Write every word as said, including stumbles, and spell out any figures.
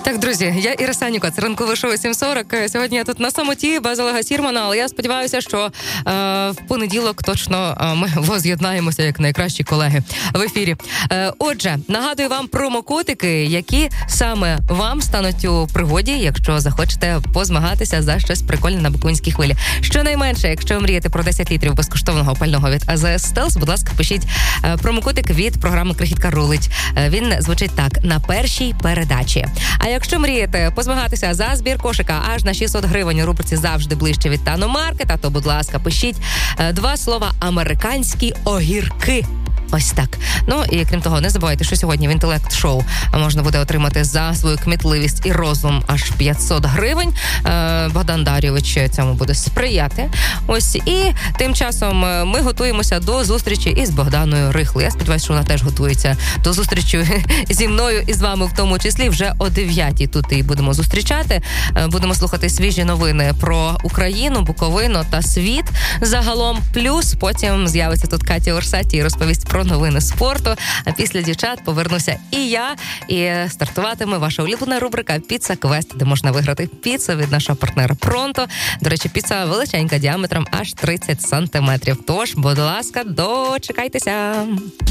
Так, друзі, я Іра Саніка, це ранкове шоу сім сорок. Сьогодні я тут на самоті, без Олега Сірмана, але я сподіваюся, що е, в понеділок точно е, ми воз'єднаємося як найкращі колеги в ефірі. Е, отже, нагадую вам промокодики, які саме вам стануть у пригоді, якщо захочете позмагатися за щось прикольне на Буковинській хвилі. Щонайменше, якщо мрієте про десять літрів безкоштовного пального від АЗС Стелс, будь ласка, пишіть е, промокодик від програми «Крихітка рулить». Е, він звучить так: на першій передачі. А якщо мрієте позмагатися за збір кошика аж на шістсот гривень у рубриці «Завжди ближче» від Тано Маркета, то, будь ласка, пишіть е, два слова «американські огірки». Ось так. Ну і крім того, не забувайте, що сьогодні в інтелект-шоу можна буде отримати за свою кмітливість і розум аж п'ятсот гривень. Е, Богдан Дар'євич цьому буде сприяти. Ось, і тим часом ми готуємося до зустрічі із Богданою Рихлою. Я сподіваюся, що вона теж готується до зустрічі зі мною і з вами в тому числі. Вже о дев'ятій тут і будемо зустрічати. Е, будемо слухати свіжі новини про Україну, Буковину та світ загалом. Плюс потім з'явиться тут Катя Орсаті і розповість про новини спорту. А після дівчат повернуся і я, і стартуватиме ваша улюблена рубрика «Піца Квест», де можна виграти піцу від нашого партнера Пронто. До речі, піца величенька, діаметром аж тридцять сантиметрів. Тож, будь ласка, дочекайтеся.